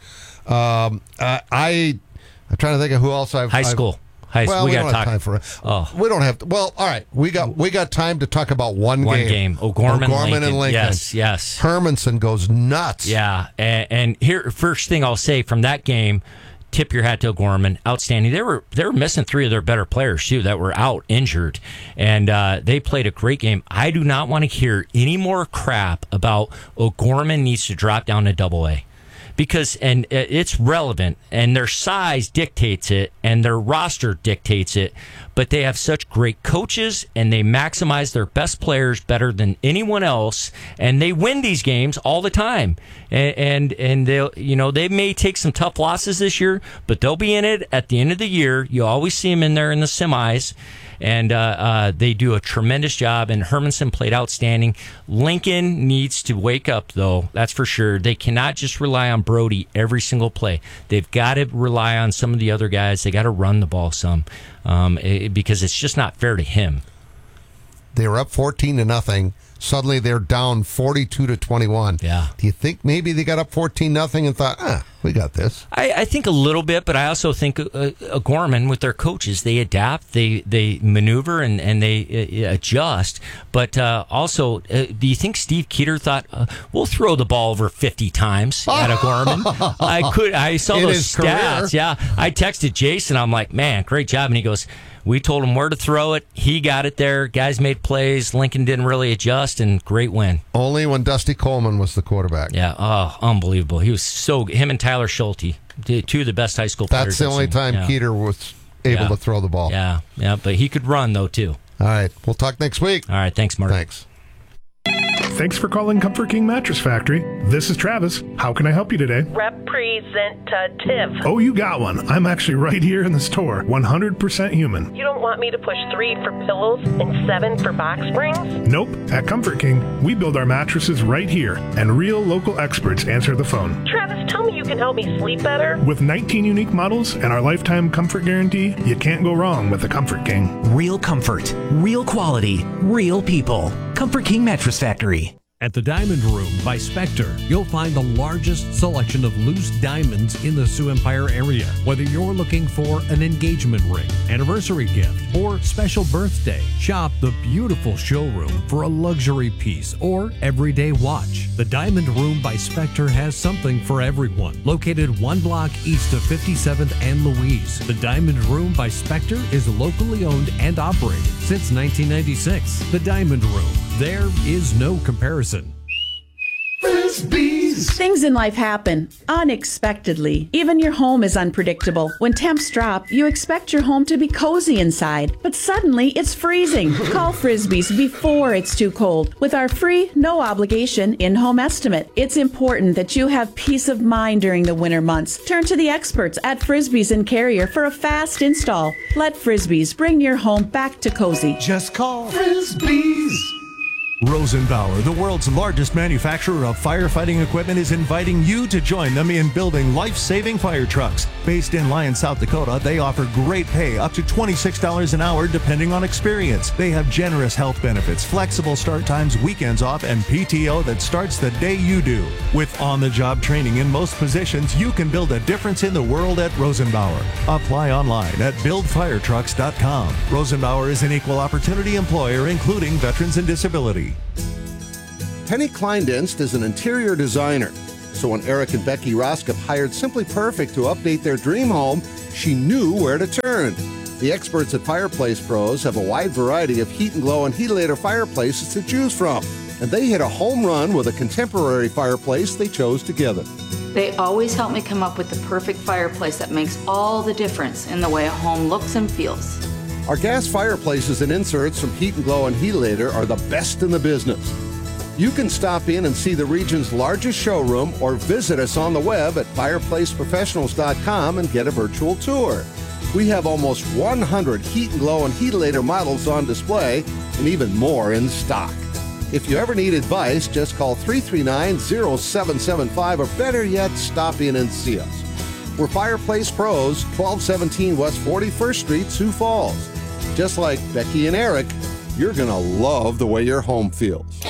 Um, I, I, I'm trying to think of who else I've... High school. I've, High well, we, we got don't talk- have time for it. Oh. We don't have to. Well, all right. We got we got time to talk about one, one game. game. O'Gorman, O'Gorman Lincoln. and Lincoln. Yes, yes. Hermanson goes nuts. Yeah, and, and here, first thing I'll say from that game, tip your hat to O'Gorman. Outstanding. They were they were missing three of their better players too that were out injured, and uh, they played a great game. I do not want to hear any more crap about O'Gorman needs to drop down to Double A. Because, and it's relevant, and their size dictates it, and their roster dictates it, but they have such great coaches, and they maximize their best players better than anyone else, and they win these games all the time. And and, and they'll, you know, they may take some tough losses this year, but they'll be in it at the end of the year. You always see them in there in the semis. And uh, uh, they do a tremendous job, and Hermanson played outstanding. Lincoln needs to wake up, though, that's for sure. They cannot just rely on Brody every single play. They've got to rely on some of the other guys. They got to run the ball some um, it, because it's just not fair to him. They were up fourteen to nothing. Suddenly they're down forty-two to twenty-one. Yeah. Do you think maybe they got up fourteen nothing and thought, ah, we got this? I, I think a little bit, but I also think uh, uh, Gorman with their coaches, they adapt, they they maneuver, and, and they uh, adjust. But uh, also, uh, do you think Steve Keeter thought, uh, we'll throw the ball over fifty times at a Gorman? I could. I saw In those his stats. career. Yeah. I texted Jason. I'm like, man, great job. And he goes, we told him where to throw it. He got it there. Guys made plays. Lincoln didn't really adjust, and great win. Only when Dusty Coleman was the quarterback. Yeah, oh, unbelievable. He was so him and Tyler Schulte, two of the best high school players. That's the I've only seen. time Yeah. Keeter was able Yeah. to throw the ball. Yeah, yeah, but he could run, though, too. All right. We'll talk next week. All right. Thanks, Mark. Thanks. Thanks for calling Comfort King Mattress Factory. This is Travis. How can I help you today? Representative. Oh, you got one. I'm actually right here in the store. one hundred percent human. You don't want me to push three for pillows and seven for box springs? Nope. At Comfort King, we build our mattresses right here, and real local experts answer the phone. Travis, tell me you can help me sleep better. With nineteen unique models and our lifetime comfort guarantee, you can't go wrong with the Comfort King. Real comfort, real quality, real people. Comfort King Mattress Factory. At the Diamond Room by Spectre, you'll find the largest selection of loose diamonds in the Sioux Empire area. Whether you're looking for an engagement ring, anniversary gift, or special birthday, shop the beautiful showroom for a luxury piece or everyday watch. The Diamond Room by Spectre has something for everyone. Located one block east of fifty-seventh and Louise, the Diamond Room by Spectre is locally owned and operated since nineteen ninety-six. The Diamond Room. There is no comparison. Frisbees Frisbees! Things in life happen unexpectedly. Even your home is unpredictable. When temps drop, you expect your home to be cozy inside, but suddenly it's freezing. Call Frisbees before it's too cold with our free, no obligation in-home estimate. It's important that you have peace of mind during the winter months. Turn to the experts at Frisbees and Carrier for a fast install. Let Frisbees bring your home back to cozy. Just call Frisbees. Rosenbauer, the world's largest manufacturer of firefighting equipment, is inviting you to join them in building life-saving fire trucks. Based in Lyon, South Dakota, they offer great pay, up to twenty-six dollars an hour depending on experience. They have generous health benefits, flexible start times, weekends off, and P T O that starts the day you do. With on-the-job training in most positions, you can build a difference in the world at Rosenbauer. Apply online at build fire trucks dot com. Rosenbauer is an equal opportunity employer, including veterans and disability. Penny Kleindienst is an interior designer. So when Eric and Becky Roskop hired Simply Perfect to update their dream home, she knew where to turn. The experts at Fireplace Pros have a wide variety of Heat and Glow and Heatilator fireplaces to choose from. And they hit a home run with a contemporary fireplace they chose together. They always help me come up with the perfect fireplace that makes all the difference in the way a home looks and feels. Our gas fireplaces and inserts from Heat and Glow and Heatilator are the best in the business. You can stop in and see the region's largest showroom or visit us on the web at fireplace professionals dot com and get a virtual tour. We have almost one hundred Heat and Glow and Heatilator models on display and even more in stock. If you ever need advice, just call three three nine, zero seven seven five or better yet, stop in and see us. We're Fireplace Pros, twelve seventeen West forty-first Street, Sioux Falls. Just like Becky and Eric, you're going to love the way your home feels.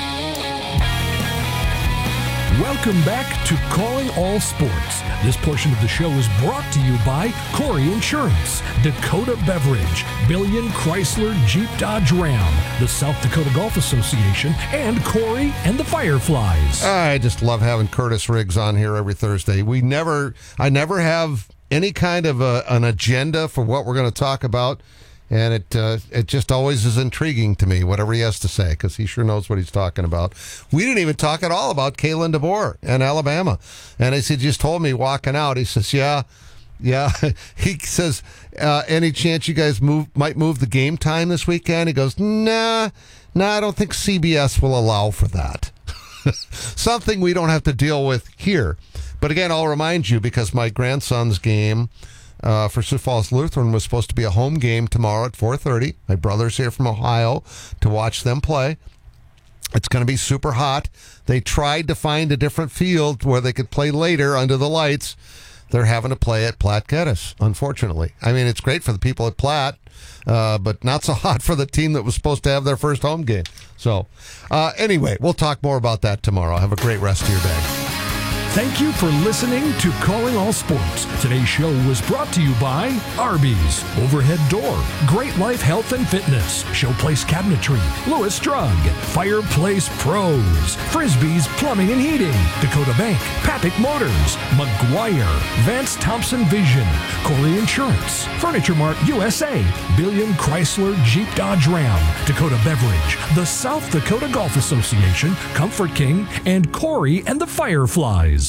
Welcome back to Calling All Sports. This portion of the show is brought to you by Corey Insurance, Dakota Beverage, Billion Chrysler Jeep Dodge Ram, the South Dakota Golf Association, and Corey and the Fireflies. I just love having Curtis Riggs on here every Thursday. We never, I never have any kind of a, an agenda for what we're going to talk about. And it uh, it just always is intriguing to me, whatever he has to say, because he sure knows what he's talking about. We didn't even talk at all about Kalen DeBoer and Alabama. And he just told me walking out, he says, yeah, yeah. He says, uh, any chance you guys move might move the game time this weekend? He goes, nah, nah, I don't think C B S will allow for that. Something we don't have to deal with here. But again, I'll remind you, because my grandson's game Uh, for Sioux Falls Lutheran was supposed to be a home game tomorrow at four thirty. My brother's here from Ohio to watch them play. It's going to be super hot. They tried to find a different field where they could play later under the lights. They're having to play at Platte Geddes, unfortunately. I mean, it's great for the people at Platte, uh, but not so hot for the team that was supposed to have their first home game. So, uh, anyway, we'll talk more about that tomorrow. Have a great rest of your day. Thank you for listening to Calling All Sports. Today's show was brought to you by Arby's, Overhead Door, Great Life Health and Fitness, Showplace Cabinetry, Lewis Drug, Fireplace Pros, Frisbees Plumbing and Heating, Dakota Bank, Papik Motors, McGuire, Vance Thompson Vision, Corey Insurance, Furniture Mart U S A, Billion Chrysler Jeep Dodge Ram, Dakota Beverage, the South Dakota Golf Association, Comfort King, and Corey and the Fireflies.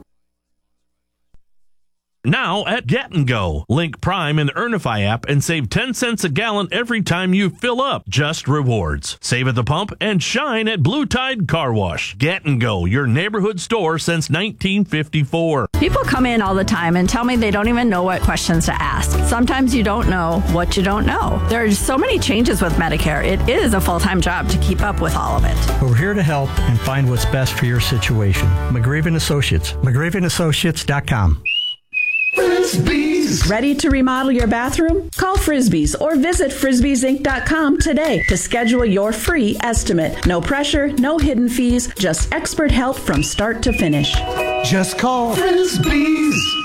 Now at Get and Go. Link Prime in the Earnify app and save ten cents a gallon every time you fill up. Just rewards. Save at the pump and shine at Blue Tide Car Wash. Get and Go, your neighborhood store since nineteen fifty-four. People come in all the time and tell me they don't even know what questions to ask. Sometimes you don't know what you don't know. There are so many changes with Medicare. It is a full-time job to keep up with all of it. We're here to help and find what's best for your situation. McGraven and Associates. McGraven Associates dot com. Frisbees! Ready to remodel your bathroom? Call Frisbees or visit Frisbees Inc dot com today to schedule your free estimate. No pressure, no hidden fees, just expert help from start to finish. Just call Frisbees!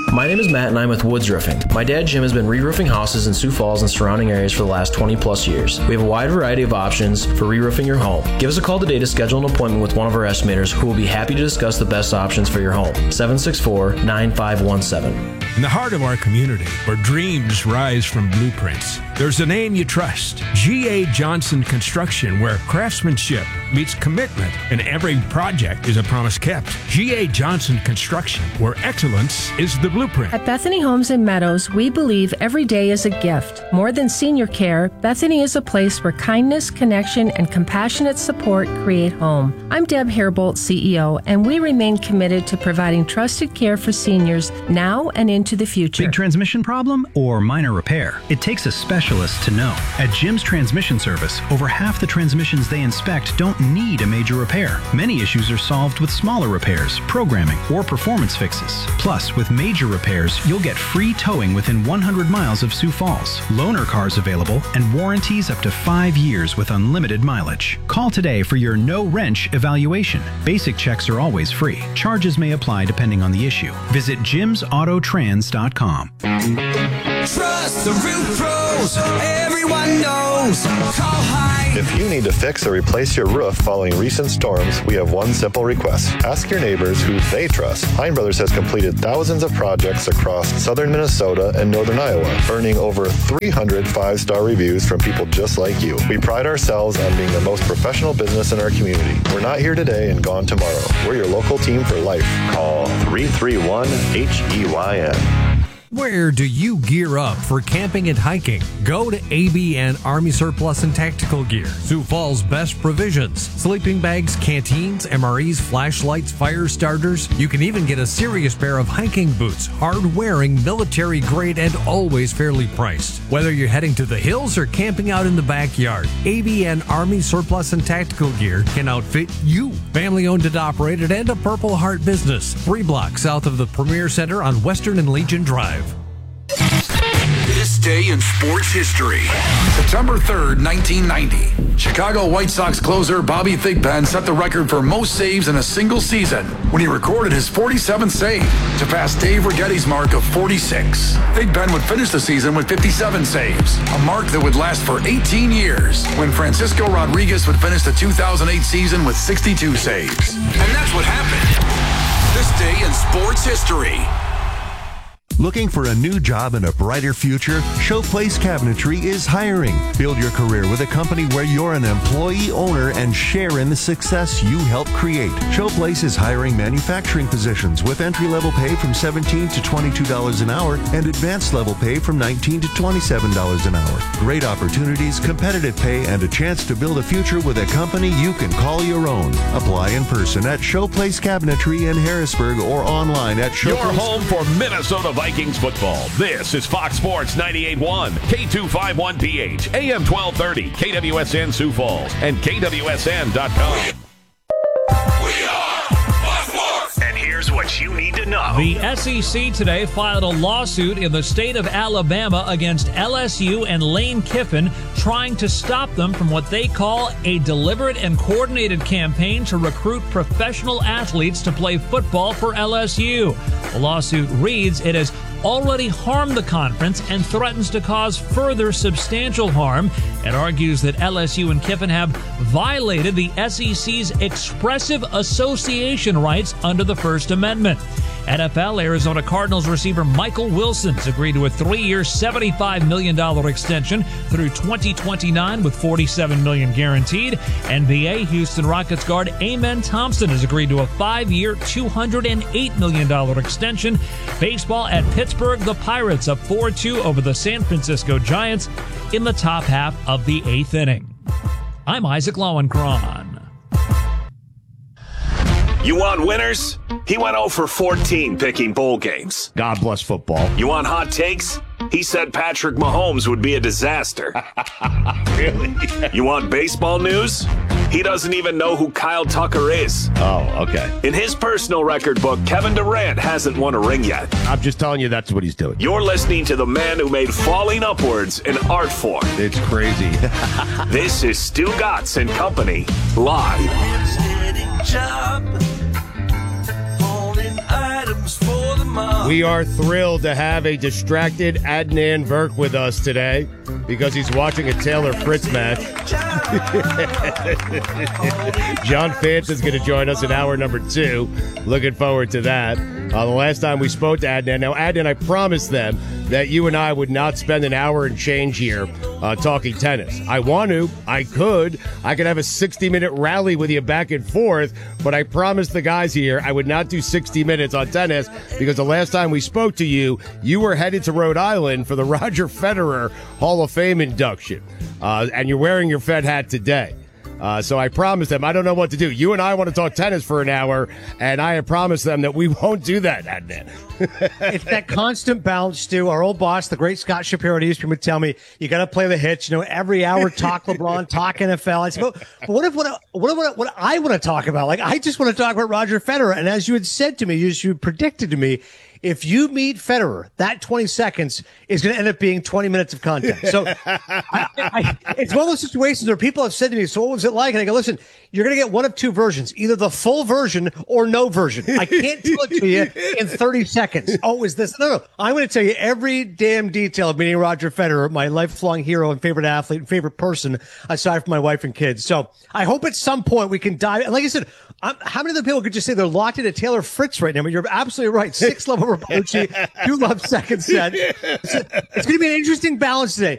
My name is Matt and I'm with Woods Roofing. My dad Jim has been re-roofing houses in Sioux Falls and surrounding areas for the last twenty plus years. We have a wide variety of options for re-roofing your home. Give us a call today to schedule an appointment with one of our estimators who will be happy to discuss the best options for your home. seven six four, nine five one seven. In the heart of our community, where dreams rise from blueprints, there's a name you trust. G A. Johnson Construction, where craftsmanship meets commitment and every project is a promise kept. G A. Johnson Construction, where excellence is the blueprint. At Bethany Homes and Meadows, we believe every day is a gift. More than senior care, Bethany is a place where kindness, connection, and compassionate support create home. I'm Deb Hairbolt, C E O, and we remain committed to providing trusted care for seniors now and into the future. Big transmission problem or minor repair? It takes a specialist to know. At Jim's Transmission Service, over half the transmissions they inspect don't need a major repair. Many issues are solved with smaller repairs, programming, or performance fixes. Plus, with major repairs, you'll get free towing within one hundred miles of Sioux Falls, loaner cars available, and warranties up to five years with unlimited mileage. Call today for your no-wrench evaluation. Basic checks are always free. Charges may apply depending on the issue. Visit jims auto trans dot com. Trust the roof pros, everyone knows. Call Hine. If you need to fix or replace your roof following recent storms, we have one simple request. Ask your neighbors who they trust. Hine Brothers has completed thousands of projects across southern Minnesota and northern Iowa, earning over three hundred five-star reviews from people just like you. We pride ourselves on being the most professional business in our community. We're not here today and gone tomorrow. We're your local team for life. Call three three one H E Y N. Where do you gear up for camping and hiking? Go to A B N Army Surplus and Tactical Gear. Sioux Falls' best provisions. Sleeping bags, canteens, M R Es, flashlights, fire starters. You can even get a serious pair of hiking boots. Hard-wearing, military grade, and always fairly priced. Whether you're heading to the hills or camping out in the backyard, A B N Army Surplus and Tactical Gear can outfit you. Family-owned and operated and a Purple Heart business. Three blocks south of the Premier Center on Western and Legion Drive. This day in sports history. September third, nineteen ninety. Chicago White Sox closer Bobby Thigpen set the record for most saves in a single season when he recorded his forty-seventh save to pass Dave Righetti's mark of forty-six. Thigpen would finish the season with fifty-seven saves, a mark that would last for eighteen years, when Francisco Rodriguez would finish the two thousand eight season with sixty-two saves. And that's what happened. This day in sports history. Looking for a new job and a brighter future? Showplace Cabinetry is hiring. Build your career with a company where you're an employee owner and share in the success you help create. Showplace is hiring manufacturing positions with entry-level pay from seventeen dollars to twenty-two dollars an hour and advanced level pay from nineteen dollars to twenty-seven dollars an hour. Great opportunities, competitive pay, and a chance to build a future with a company you can call your own. Apply in person at Showplace Cabinetry in Harrisburg or online at Showplace. Your home for Minnesota Vikings. Vikings football. This is Fox Sports ninety-eight point one, K two fifty-one P H, A M twelve thirty, K W S N Sioux Falls, and K W S N dot com. And here's what you need to know. The S E C today filed a lawsuit in the state of Alabama against L S U and Lane Kiffin, trying to stop them from what they call a deliberate and coordinated campaign to recruit professional athletes to play football for L S U. The lawsuit reads it has already harmed the conference and threatens to cause further substantial harm. It argues that L S U and Kiffin have violated the S E C's expressive association rights under the First Amendment. N F L Arizona Cardinals receiver Michael Wilson's agreed to a three-year, seventy-five million dollars extension through twenty twenty-nine with forty-seven million dollars guaranteed. N B A Houston Rockets guard Amen Thompson has agreed to a five-year, two hundred eight million dollars extension. Baseball at Pittsburgh, the Pirates up four two over the San Francisco Giants in the top half of the eighth inning. I'm Isaac Lowenkron. You want winners? He went oh for fourteen picking bowl games. God bless football. You want hot takes? He said Patrick Mahomes would be a disaster. Really? You want baseball news? He doesn't even know who Kyle Tucker is. Oh, okay. In his personal record book, Kevin Durant hasn't won a ring yet. I'm just telling you that's what he's doing. You're listening to the man who made falling upwards an art form. It's crazy. This is Stu Gatz and Company, live. Job, hauling items for the We are thrilled to have a distracted Adnan Burke with us today because he's watching a Taylor Fritz match. John Fantz is going to join us in hour number two. Looking forward to that. Uh, the last time we spoke to Adnan. Now, Adnan, I promised them that you and I would not spend an hour and change here uh, talking tennis. I want to. I could. I could have a sixty-minute rally with you back and forth, but I promised the guys here I would not do sixty minutes on tennis because the last time we spoke to you, you were headed to Rhode Island for the Roger Federer Hall of Fame induction, uh, and you're wearing your Fed hat today. Uh, so I promised them, I don't know what to do. You and I want to talk tennis for an hour, and I have promised them that we won't do that, Adnan. It's that constant balance, Stu. Our old boss, the great Scott Shapiro at Eastern, would tell me, you got to play the hits. You know, every hour talk LeBron, talk N F L. I said, but, but what if what, I- what, what, what I want to talk about? Like, I just want to talk about Roger Federer. And as you had said to me, as you predicted to me, if you meet Federer, that twenty seconds is going to end up being twenty minutes of content. So I, I, it's one of those situations where people have said to me, so what was it like? And I go, listen, you're going to get one of two versions, either the full version or no version. I can't tell it to you in thirty seconds. Oh, is this? No, no. I'm going to tell you every damn detail of meeting Roger Federer, my lifelong hero and favorite athlete and favorite person, aside from my wife and kids. So I hope at some point we can dive. And like I said, I'm, how many other people could just say they're locked into Taylor Fritz right now? But you're absolutely right. Six level Rapucci. Do love second set. It's, it's going to be an interesting balance today.